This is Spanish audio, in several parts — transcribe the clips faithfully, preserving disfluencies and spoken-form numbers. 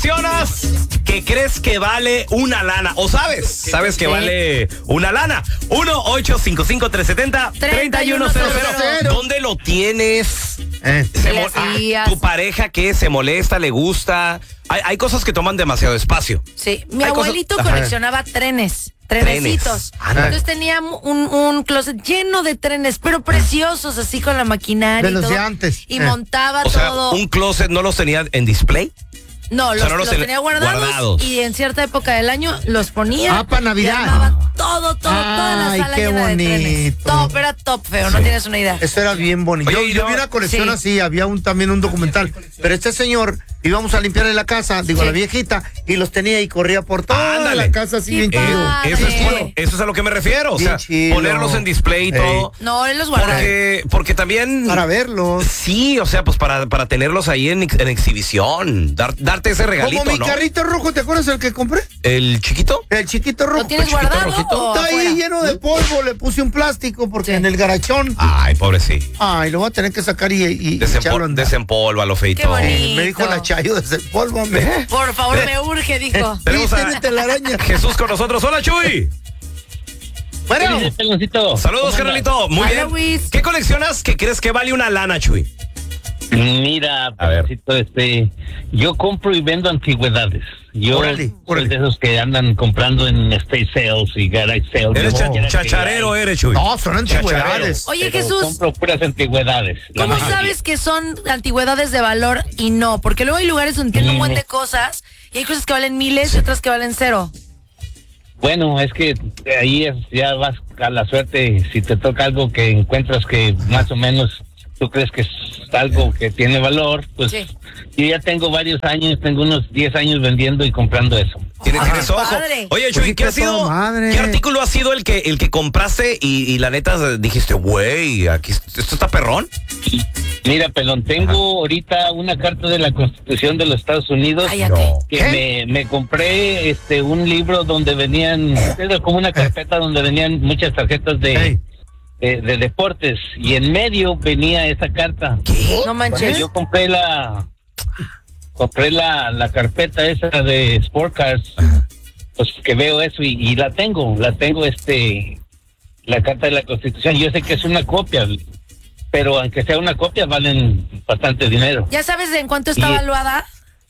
coleccionas que crees que vale una lana? ¿O sabes? ¿Sabes que Sí. vale una lana? uno ocho cinco cinco tres siete cero tres uno cero cero. ¿Dónde lo tienes? Eh. Se ¿Qué le mo- ah, hacías? ¿Tu pareja qué? ¿Se molesta? ¿Le gusta? Hay, hay cosas que toman demasiado espacio. Sí, mi Hay cosas- abuelito Ajá. coleccionaba trenes. Trenecitos. Trenes. Anda. Entonces tenía un, un closet lleno de trenes, pero preciosos, así con la maquinaria. De y los todo, de antes. Y Eh. montaba O sea, todo. un closet no los tenía en display. No, o los, sea, no los los ten- tenía guardados, guardados. y en cierta época del año los ponía. Ah, pa' Navidad. Y armaba todo, todo, toda la Ay, sala qué llena de trenes. bonito. Top, era top feo, no tienes una idea. Eso era bien bonito. Oye, yo y yo no- vi una colección sí. así, había un también un documental. Pero este señor, íbamos a limpiarle la casa, digo, Sí. la viejita, y los tenía y corría por toda Ándale. la casa así Qué bien chido. padre. eso, es, Padre. eso es a lo que me refiero. O Bien sea, chido. ponerlos en display y Ey. todo. No, él los guardaba. Porque, porque también. Para verlos. Sí, o sea, pues para, para tenerlos ahí en, ex- en exhibición. Dar- darte ese regalito, Como mi ¿no? carrito rojo, ¿te acuerdas el que compré? ¿El chiquito? El chiquito rojo. ¿Lo tienes chiquito guardado rojito. o Está ahí afuera? lleno de polvo, le puse un plástico porque Sí. en el garachón. Ay, pobrecito. Ay, lo voy a tener que sacar y, y, y echarlo a Desempol andar. desempólvalo, feito. Qué bonito. Me dijo la Chayo de ese polvo, me. Por favor, me urge, dijo. Tenemos a Tiene telaraña. Jesús con nosotros. Hola, Chuy. Bueno, Saludos, carnalito. Muy Hola, bien. Luis. ¿Qué coleccionas que crees que vale una lana, Chuy? Mira, A ver. Pedrito, este, yo compro y vendo antigüedades. Yo Órale, soy órale. de esos que andan comprando en estate sales y garage sales. Eres Yo cha- quiera que chacharero, hay, eres, Chuy. no, son antigüedades. Oye, pero Jesús, compro puras antigüedades. la ¿cómo mayoría. sabes que son antigüedades de valor y no? Porque luego hay lugares donde tienen un buen de cosas y hay cosas que valen miles y otras que valen cero. Bueno, es que ahí es, ya vas a la suerte. Si te toca algo que encuentras que más o menos tú crees que es algo que tiene valor, pues Sí. yo ya tengo varios años, tengo unos diez años vendiendo y comprando eso. Tienes, Ah, tienes ojo. padre. Oye, Pues Chuy, sí, ¿qué ha está toda sido? madre. ¿Qué artículo ha sido el que el que compraste y, y la neta dijiste, güey, aquí esto está perrón? Mira, pelón, tengo ahorita una carta de la Constitución de los Estados Unidos. Cállate. No. Que me, me compré este un libro donde venían, era como una carpeta donde venían muchas tarjetas de, Ey. de, de deportes y en medio venía esa carta. ¿Qué? No Bueno, manches. yo compré la compré la, la carpeta esa de Sport Cars, pues que veo eso y, y la tengo, la tengo este la carta de la Constitución. Yo sé que es una copia, pero aunque sea una copia valen bastante dinero. ¿Ya sabes en cuánto está Y- evaluada?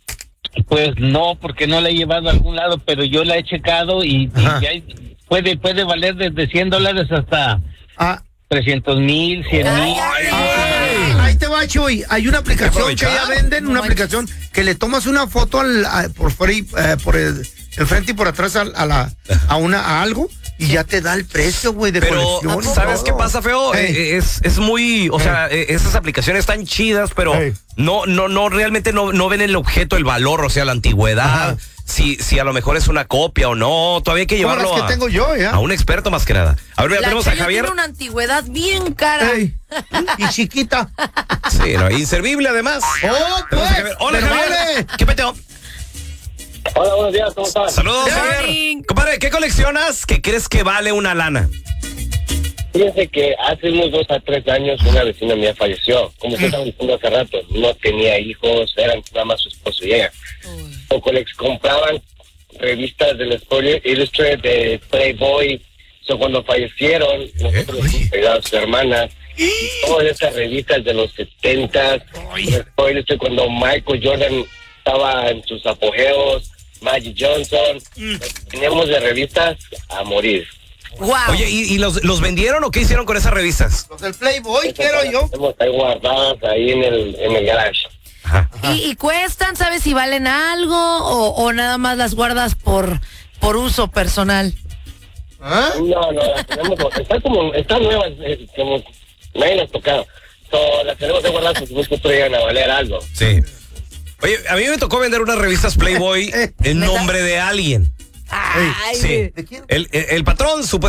Pues no, porque no la he llevado a algún lado, pero yo la he checado y, y Ajá. ya hay- puede puede valer desde cien dólares hasta Ah, trescientos mil, cien mil. Ay, ay, ahí te va, Chuy. Hay una aplicación que aprovechar. ya venden, No una manches. aplicación que le tomas una foto al, a- por fuera y, eh, por el, el frente y por atrás a, a la a una a algo y ya te da el precio, güey, de Pero, colección. y ¿sabes todo. qué pasa, feo? Ey. Eh, es, es muy, o sea, eh, esas aplicaciones están chidas, pero Ey. no, no, no, realmente no, no ven el objeto, el valor, o sea, la antigüedad, Ajá. si, si a lo mejor es una copia o no, todavía hay que Como llevarlo las que a, tengo yo, ¿ya? a un experto más que nada. A ver, mira, La tenemos a Chayo Javier. tiene una antigüedad bien cara. Ey, y chiquita. Sí, no, inservible además. ¡Oh, Tenemos pues! a Javier. Hola, pero Javier. vale. ¿Qué peteo? Hola, buenos días, ¿cómo estás? Saludos, Good Javier. morning. Compadre, ¿qué coleccionas que crees que vale una lana? Fíjense que hace unos dos a tres años una vecina mía falleció. Como usted estaba diciendo hace rato, no tenía hijos, eran nada más su esposo y ella. O que les compraban revistas del Sport Illustrated, de Playboy. So, cuando fallecieron, nosotros les cuidamos a sus hermanas. Y todas esas revistas de los setentas, Sport Illustrated, cuando Michael Jordan estaba en sus apogeos, Magic Johnson, teníamos de revistas a morir. Wow. Oye, ¿y, y los, los vendieron o qué hicieron con esas revistas? Los del Playboy, quiero yo. Tenemos ahí guardadas ahí en el, en el garage. Ajá. ¿Y, y cuestan? ¿Sabes si valen algo o, o nada más las guardas por, por uso personal? ¿Ah? No, no, las tenemos, están como, están nuevas, eh, como nadie las ha tocado. So, las tenemos que guardar porque no podrían a valer algo. Sí. Oye, a mí me tocó vender unas revistas Playboy en ¿Neta? nombre de alguien. Ay, Sí. ¿De quién? El, el, el patrón supuestamente